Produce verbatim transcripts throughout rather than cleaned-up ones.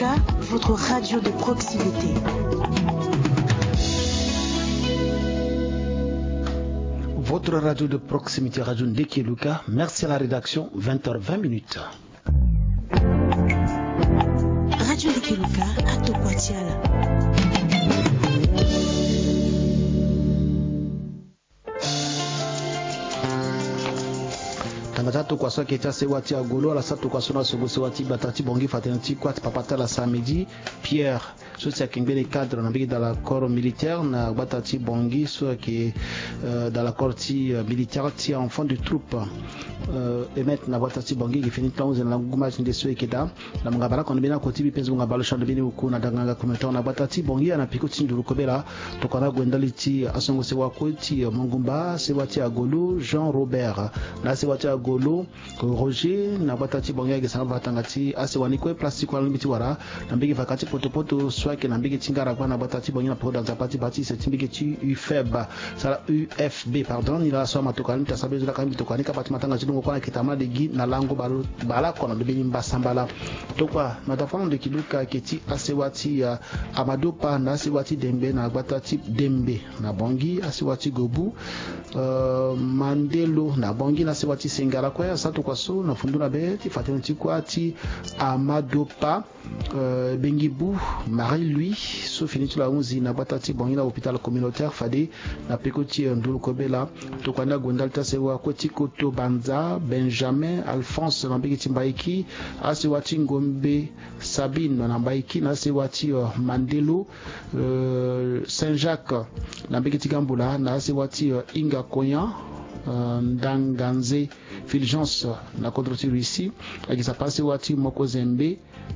Luka, votre radio de proximité. Votre radio de proximité, Radio Ndeki Luka. Merci à la rédaction, vingt heures vingt minutes. Radio Ndeki Luka, à Tokwatiala. Tangata kwa soki tia sewati agolo la sato kwa sona sogo sewati batati bongi fatenati kwa papata la samedi Pierre sotia kengbe cadre na bigi dans la corps militaire na batati bongi so qui euh, dans la corps ti euh, militaire ti enfant de troupe euh, emet na batati bongi qui finit temps na nguma de so ekeda na ngabara kono bina koti bi penzo ngabalo chando bini uku na danganga kometa na batati bongi na piko ti nduru kobela to kana gwendali ti asongo sewa ko ti mongumba sewati agolo Jean Robert na sewati agolo Roger na batati bongi ya gesanga batangati asewani ko plastique kwa limiti wara na mbigi vakati potopoto swake na mbigi tingara kwa na batati bongi na pro dans zapati bati c'est mbigi ti U F B sala U F B pardon ni la so matokani ta sabezo la kambi tokani ka bati matanga chidongo kwa kitama de gi na lango balo bala kono de bini mbasambala tokwa na tafano de kiluka keti asewati uh, Amadopa na asewati Dembe na batati Dembe na bongi asewati Gobu uh, Mandelo na bongi na asewati Sengara kwa sato kwa so na funduna be ti fatenti kwa ti Amadopa uh, Bengibu Marie-Louis so finit la onze na batati bongi na hôpital communautaire Fade na pekoti ndulu kobela to kwanda gondalta sewa koti koto banza Benjamin Alphonse na bigi timbaiki asewati Ngombe Sabine na mbaiki na asewati uh, Mandelo uh, Saint-Jacques na bigi tigambula na asewati uh, Inga Konya Uh, Ndanganze Fulgence na contre ici akisa passé wati moko Zembe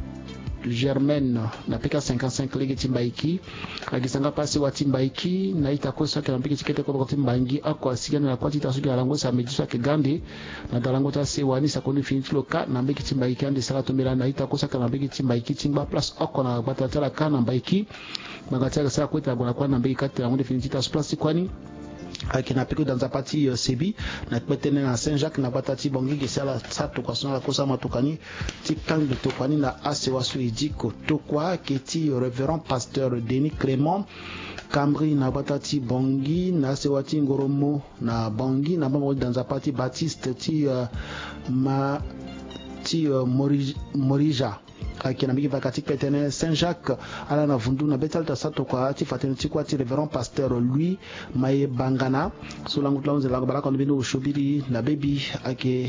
Germaine na P K cinquante-cinq lege timbaiki akisanga passé wati mbaiki na itakosa kana piki tikete kwa timbangi akwa sigana na kwati tasuki alango sa mediswa ke gande na dalango ta se wani sa koni finit loka na mbiki timbaiki ande sala tomela na itakosa kana piki timbaiki timba place akwa na batatala kana mbaiki magatia sa kweta bona kwa na mbiki kati ya ngonde finit ta place kwani akina piko dans zapati uh, Sebi na kwetene na Saint-Jacques na batati bongi gesala sato kwa sona kosa matokani tikang de tokani na asewasu idiko tokwa keti révérend pasteur Denis Clément Camry na batati bongi na sewati Ngoromo na bongi na bango dans zapati Baptiste ti uh, ma ti uh, Morija, Morija akina miki vakati petene Saint-Jacques ala na vundu na betal ta sato kwa ti fatene ti kwa ti révérend pasteur lui maye bangana so langu tlaunze langu baraka ndibino ushubiri na baby ake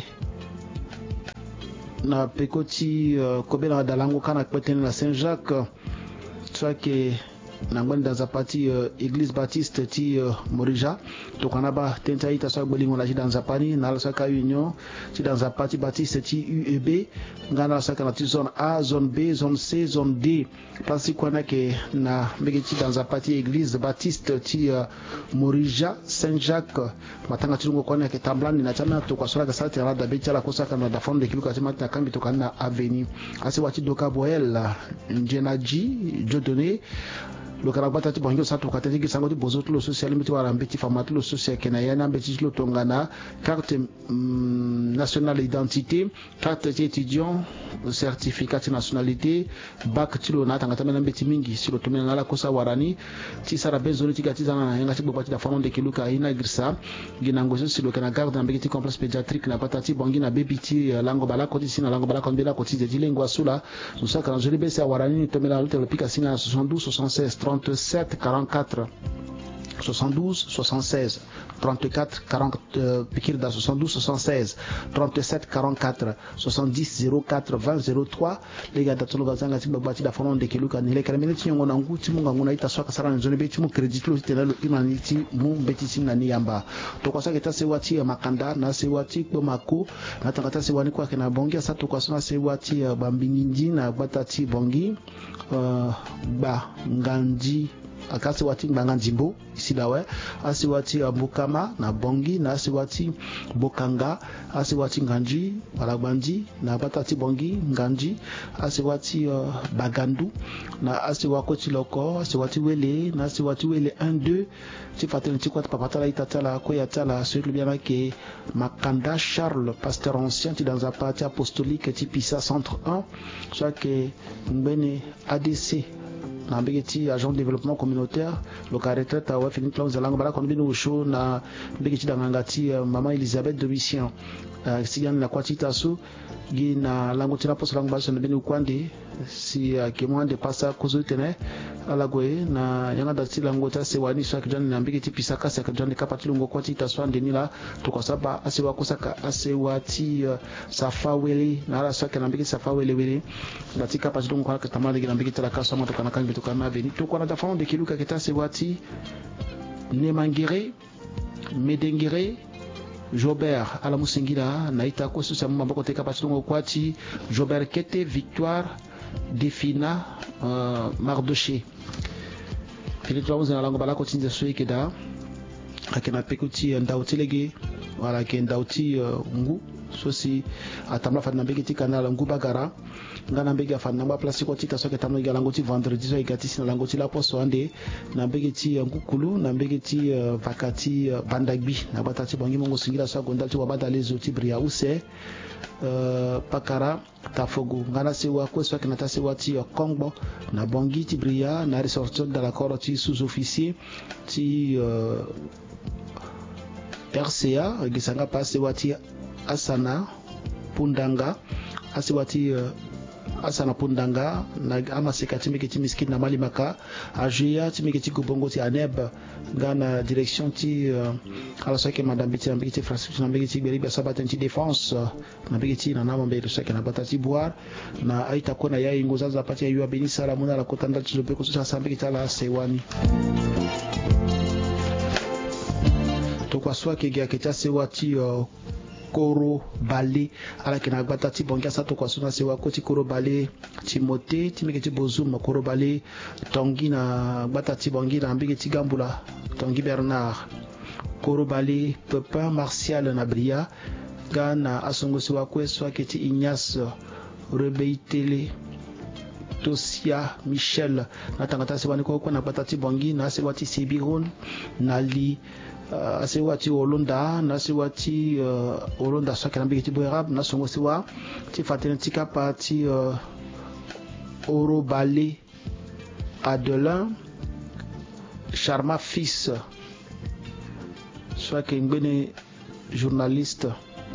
na pekoti uh, kobela dalangu kana petene na Saint-Jacques tsake na ngwani dans a parti uh, église baptiste ti uh, Morija to kana ba tenta ita so bolingo la dans a pani na la saka union ti dans a parti baptiste ti U E B ngana saka na ti zone A zone B zone C zone D place kwana ke na mbeki dans a parti église baptiste ti uh, Morija Saint-Jacques matanga ti ngo kwana ke tamblani na chama to kwa sola ka sati na da beti la kosa kana da fond de kiluka ti matina kambi to kana avenue ase wati doka boel njenaji jodone le karabata ti bongo sa to katati ki sango ti bozoto lo social miti wala mbeti famatu lo social kena yana mbeti lo tongana carte mm, nationale d'identité carte étudiant certificat de nationalité bac ti lo na tangata mena mbeti mingi si lo tomena na la kosa warani ti sara bezoni ti gati zana na yanga ti bobati da fond de kiluka ina grisa ginango so si lo kana garde mbeki ti complexe pédiatrique na patati bongi na baby ti lango bala ko ti sina lango bala ko mbela ko ti di lengua sula so sa kana joli be sa warani tomena lo te lo pika sina soixante-douze soixante-seize trente-sept quarante-quatre soixante-douze soixante-seize trente-quatre quarante euh, pikir da soixante-douze soixante-seize trente-sept quarante-quatre soixante-dix zéro quatre vingt zéro trois les gars datolo bazanga timba bati da fonon de kiluka ni le karamene ti ngona ngu ti munga nguna ita swaka sara nzone beti mu credit lo tenalo imani ti mu beti ti nani yamba to kwa saka ta se wati makanda na se wati ko mako na tangata se wani kwa kena bongi sa to kwa sona se wati bambingi na batati bongi uh, ba nganji akasi wati Mbangandimbo ici là ouais asi wati Mbukama na Bongi na asi wati Bokanga asi wati Nganji Balabandi na batati Bongi Nganji asi wati uh, Bagandu na asi wakoti loko asi wati Wele na asi wati Wele un deux ti fatene ti kwata papatala itatala ko yatala celui bien que Makanda Charles pasteur ancien ti dans un parti apostolique ti Pisa centre un soit que mbene A D C na mbegeti agent de développement communautaire le caractère tawa Philippe Claus Lango bala kondi no show na mbegeti dangangati maman Elisabeth Domitien uh, sigan na kwati taso gi na lango tina poso lango baso na beni kwande si uh, kemwande pasa kuzo tene ala goe na yanga dati lango ta sewani so akijani na mbegeti pisaka sa akijani kapati lungo kwati taso andeni la to kosaba asewa kosaka asewati uh, safaweli na ala so kana mbegeti safaweli wele batika pati lungo kwa tamale gi na mbegeti la kaso ma to kana kan to kana beni to kona da fond de kiluka kita sewati Nemangire Medengire Jobert ala musingira na itako susa maboko teka pasilongo kwati Jobert Kete Victoire Defina uh, Mardoché Philippe Claus na lango balako tinza soikeda akena pekuti ndautilege wala ke ndauti uh, ngu sosi atamla fa na mbegeti kanala ngu bagara ngana mbegi afana ngba place ko tita so ke tamno ga langoti vendredi so igati na langoti la poso ande na mbegeti ngukulu na mbegeti uh, vakati uh, bandagbi na batati bongi mongo singira so gonda ti wabada les outils bria use uh, pakara tafogo ngana se wa ko so ke na tase wati uh, kongbo na bongi ti bria na ressortir de la corps ti sous-officier ti uh, R C A gisanga passe wati Asana Pundanga asiwati uh, Asana Pundanga na ama sekati miketi miskin na malimaka ajia ti miketi kubongo ti aneb ngana direction ti uh, ala soke madame biti na miketi francis na miketi beri ba sabaten ti défense uh, na miketi na nama mbere soke na batati boire na aita kona ya ingoza za pati ya yu abeni sala muna la kotanda ti zope ko so sa miketi ala sewani to kwa swa ke ga keta sewati uh, Koro Balé ala kina gbata ti bonga sa to kwa suna sewa ko ti Koro Balé Timothée ti meke ti Bozum Koro Balé Tongi na gbata ti bongi na mbege ti Gambula Tongi Bernard Koro Balé Pepin Martial na Bria Gana asongo sewa ko so ke ti Ignace Rebeitele Tosia Michel na tangata sewa ni ko ko na gbata ti bongi na sewa ti Sibiron na li Uh, asewa ti Olonda na sewa ti uh, Olonda so kana mbeki ti Boerab na songo sewa ti fatene ti kapa ti uh, Oro Balé Adelin Charma fils so ke ngbene journaliste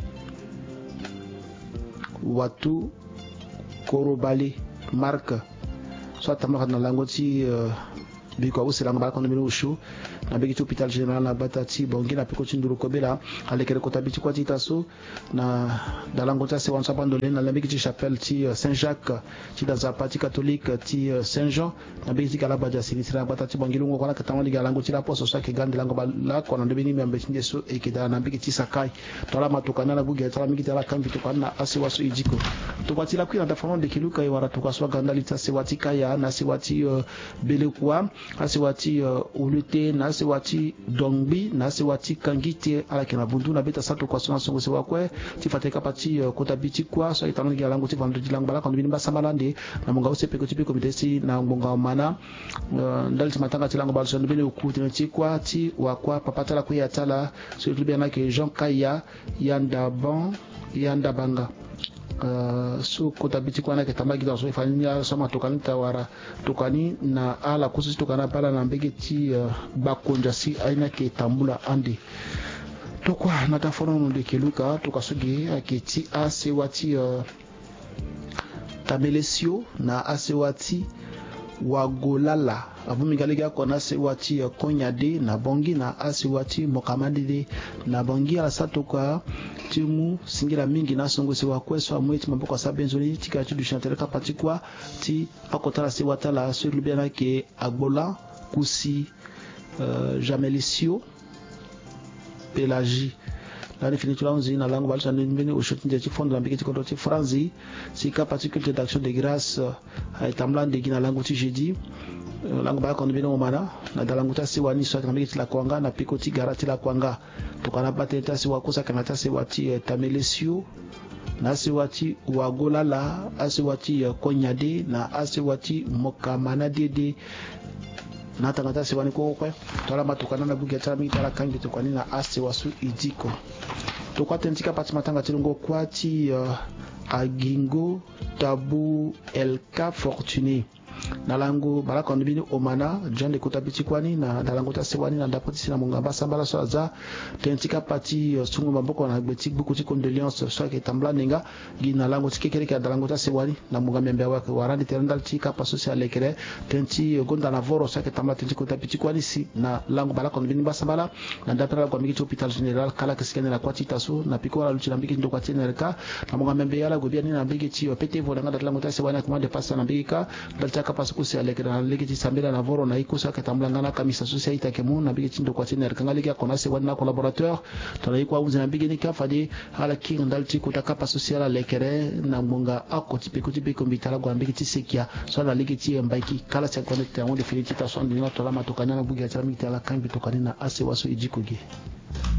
Watu Koro Balé Marc so tamaka na lango ti uh, biko usi lango ba kono mino ushu na begi ti hôpital général na batati bongi na piko ti nduru kobela alekere kota biti kwa ti taso na dalango ta se wansa bandole na begi ti chapelle ti uh, Saint-Jacques ti da zapati catholique ti uh, Saint-Jean na begi ti galaba ja sinitira na batati bongi lungo kona katama li galango ti la poso sa ke gande lango la kona de beni membe ti ndeso e ke da na begi ti Sakai to la matukana na bugi ta migi ta la kambi to kana asi waso ijiko to kwati la kwina da fond de kiluka i wara to kwa so ganda li ta se wati kaya na se wati uh, belekwa asi wati uh, ulute na se wati dongbi na se wati kangite ala kina bundu na beta sato kwa sona songo se wakwe ti fateka pati uh, kota biti kwa so itano ngi alango ti vendredi lang bala kondo binimba samalande na monga ose peko ti peko mitesi na monga mana uh, ndali ti matanga ti lango bala so bene okuti ti kwa ti wakwa papata la kuya tala so klubi na ke Jean Kaya yanda bon yanda banga Uh, so kota biti kwa na ke tambagi da so ifanya sama tokani tawara tokani na ala kusi tokana pala na mbege ti uh, bakonja si aina ke tambula andi tokwa na tafono no de keluka tokasugi aketi asewati uh, tamelesio na asewati wagolala abumi galega kona sewati uh, konyade na bongi na asewati mokamadide na bongi ala satoka timu singira mingi na songo sewa kweso amweti maboko sa benzoni tika tu du chanter ka patikwa ti akotala se watala sur le bien ke agbola kusi uh, jamelisio pelagie la définition là on na langue balsa ndeni au shooting de fond la mbiki kondo ti franzi si ka particulier d'action de grâce ay tamlan de gina langue ti jeudi langue ba kondo bino mana na dalangu ta siwani so ka mbiki la kwanga na pikoti garati la kwanga to kana bateta si wakosa kana ta siwati tamelesio na siwati wagolala asiwati konyade na asiwati mokamana dede na tangata siwani ko ko tola matukana na bugi tala mitala kangi to kwani na asiwasu idiko to kwa tentika pati matanga tilongo kwati uh, agingo tabu elka fortuné na langu baraka ndibini omana John de Kotabiti kwani na dalango ta sewani na ndapoti na mungamba sambala so aza tentika pati uh, sungu maboko na gbeti buku ti condoléance so ke tambla ninga gina lango tikekere ka dalango ta sewani na mungamba mbe wa warandi terandal tika pa social lekere tenti uh, gonda na voro so ke tambla tenti Kotabiti kwani si na lango baraka ndibini basambala na ndapela kwa miki hospital general kala kesikene la kwati taso na piko la luchila mbiki ndo kwati nereka na mungamba mbe yala gobia ni na mbiki ti pete vo na dalango ta sewani kuma de passa na mbika dalta parce que c'est avec la legiti sambela na voro na ikusa katamblangana kamisa society ke mu na bigi ndo kwa tena kanga liga kona se wana collaborateur tala kwa uzi na bigi ni ka fadi hala king ndalti kutaka pa social lekere na munga akoti pekuti pe kombitala kwa bigi tisekia so na legiti mbaki kala se connecter on de felicitations de notre la matokanya na bugi ya chamita la kambi tokani na ase waso ijikugi.